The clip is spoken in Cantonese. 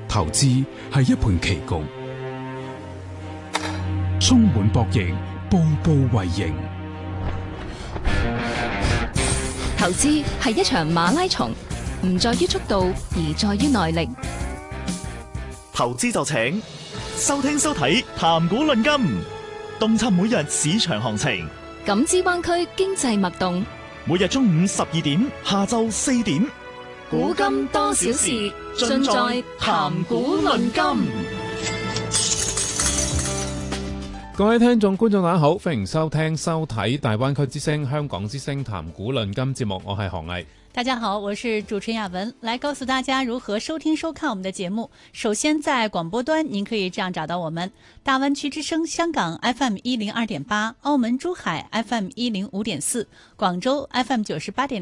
投資係一盤棋局，充滿博弈，步步為營。 投資係一場馬拉松，唔在於速度，而在於耐力。 投資就請收聽收睇談股論金，洞察每日市場行情， 感知灣區經濟脈動。 每日中午12點，下晝4點， 古今多少事，盡在談股論金。 各位聽眾觀眾大家好，歡迎收聽收睇大灣區之聲香港之聲談股論金節目，我係何毅。 大家好，我是主持人亞文，來告訴大家如何收聽收看我們的節目。首先在廣播端您可以這樣找到我們：大灣區之聲香港 FM102.8，澳門珠海 FM105.4，廣州 FM98.0。